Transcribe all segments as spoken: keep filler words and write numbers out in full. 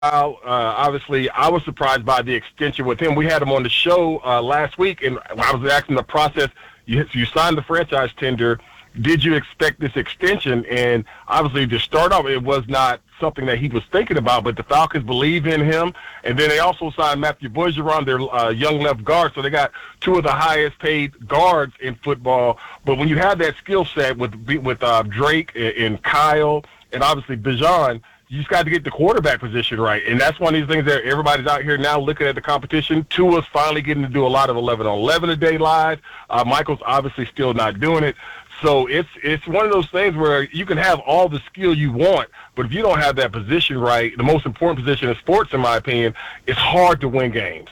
Uh, obviously, I was surprised by the extension with him. We had him on the show uh, last week, and I was asking the process. You, you signed the franchise tender. Did you expect this extension? And obviously, to start off, it was not something that he was thinking about, but the Falcons believe in him. And then they also signed Matthew Bergeron, their uh, young left guard. So they got two of the highest paid guards in football. But when you have that skill set with with uh, Drake and, and Kyle and obviously Bijan, you just got to get the quarterback position right. And that's one of these things that everybody's out here now looking at the competition. Tua's finally getting to do a lot of eleven on eleven a day live. Uh, Michael's obviously still not doing it. So it's it's one of those things where you can have all the skill you want, but if you don't have that position right, the most important position in sports, in my opinion, it's hard to win games.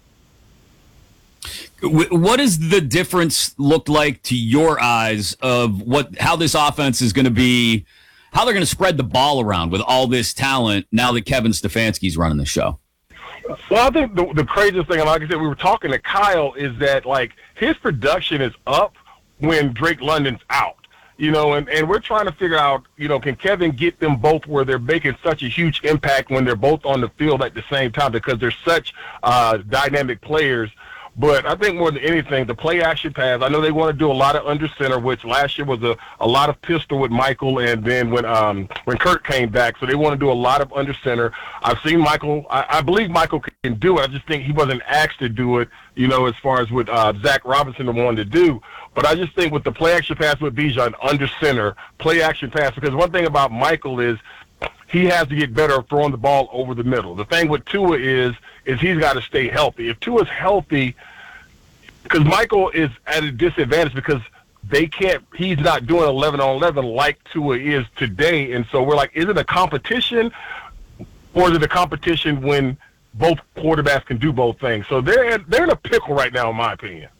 What does the difference look like to your eyes of what how this offense is going to be, how they're going to spread the ball around with all this talent now that Kevin Stefanski's running the show? Well, I think the, the craziest thing, and like I said, we were talking to Kyle, is that like his production is up when Drake London's out. You know, and, and we're trying to figure out, you know, can Kevin get them both where they're making such a huge impact when they're both on the field at the same time, because they're such uh, dynamic players. But I think more than anything, the play action pass, I know they want to do a lot of under center, which last year was a, a lot of pistol with Michael, and then when um, when Kurt came back. So they want to do a lot of under center. I've seen Michael. I, I believe Michael can do it. I just think he wasn't asked to do it, you know, as far as what uh, Zach Robinson wanted to do. But I just think with the play action pass with Bijan, under center, play action pass, because one thing about Michael is he has to get better at throwing the ball over the middle. The thing with Tua is, is he's got to stay healthy. If Tua's healthy, because Michael is at a disadvantage because they can't, he's not doing eleven on eleven like Tua is today. And so we're like, is it a competition, or is it a competition when both quarterbacks can do both things? So they're in, they're in a pickle right now, in my opinion.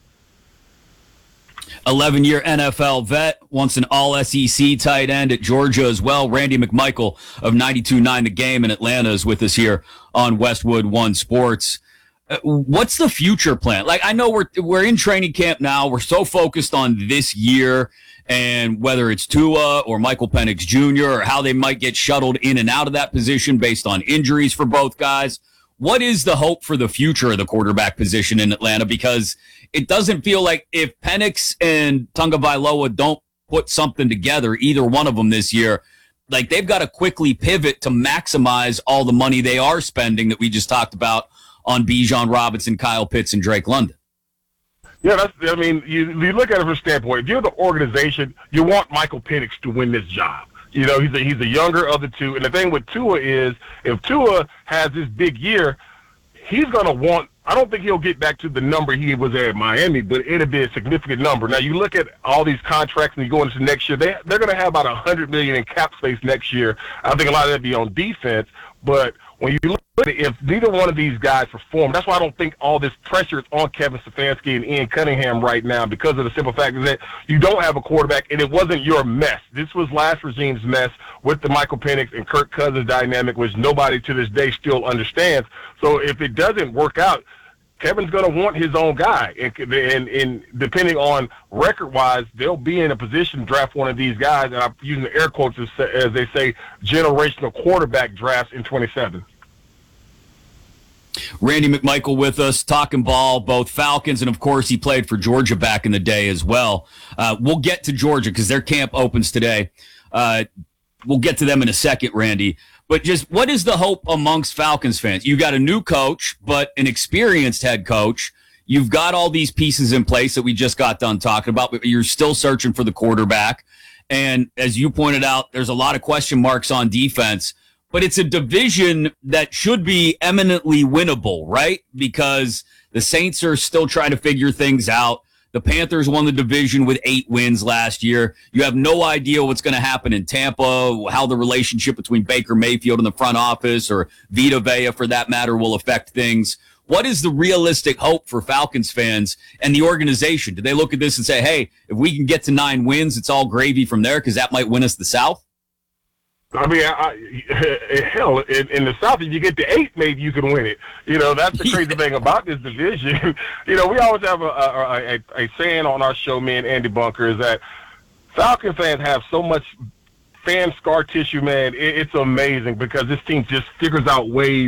eleven-year N F L vet, once an all-S E C tight end at Georgia as well. Randy McMichael of ninety-two point nine The Game in Atlanta is with us here on Westwood One Sports. Uh, what's the future plan? Like, I know we're we're in training camp now. We're so focused on this year and whether it's Tua or Michael Penix Junior or how they might get shuttled in and out of that position based on injuries for both guys. What is the hope for the future of the quarterback position in Atlanta? Because it doesn't feel like if Penix and Tagovailoa don't put something together, either one of them this year, like they've got to quickly pivot to maximize all the money they are spending that we just talked about on Bijan Robinson, Kyle Pitts, and Drake London. Yeah, that's, I mean, you, you look at it from a standpoint. If you're the organization, you want Michael Penix to win this job. You know, he's a, he's the younger of the two. And the thing with Tua is, if Tua has this big year, he's going to want, I don't think he'll get back to the number he was at Miami, but it'll be a significant number. Now, you look at all these contracts and you go into next year, they, they're going to have about one hundred million dollars in cap space next year. I think a lot of that will be on defense. But when you look at it, if neither one of these guys perform, that's why I don't think all this pressure is on Kevin Stefanski and Ian Cunningham right now, because of the simple fact is that you don't have a quarterback, and it wasn't your mess. This was last regime's mess with the Michael Penix and Kirk Cousins dynamic, which nobody to this day still understands. So if it doesn't work out, Kevin's going to want his own guy. And, and, and depending on record-wise, they'll be in a position to draft one of these guys, and I'm using the air quotes as, as they say, generational quarterback drafts in twenty-seven. Randy McMichael with us, talking ball, both Falcons, and, of course, he played for Georgia back in the day as well. Uh, we'll get to Georgia because their camp opens today. Uh, we'll get to them in a second, Randy. But just what is the hope amongst Falcons fans? You got a new coach, but an experienced head coach. You've got all these pieces in place that we just got done talking about, but you're still searching for the quarterback. And as you pointed out, there's a lot of question marks on defense. But it's a division that should be eminently winnable, right? Because the Saints are still trying to figure things out. The Panthers won the division with eight wins last year. You have no idea what's going to happen in Tampa, how the relationship between Baker Mayfield and the front office, or Vita Vea for that matter, will affect things. What is the realistic hope for Falcons fans and the organization? Do they look at this and say, hey, if we can get to nine wins, it's all gravy from there because that might win us the South? I mean, I, hell, in, in the South, if you get to eight, maybe you can win it. You know, that's the crazy thing about this division. You know, we always have a, a, a, a saying on our show, me and Andy Bunker, is that Falcon fans have so much fan scar tissue, man, it, it's amazing because this team just figures out ways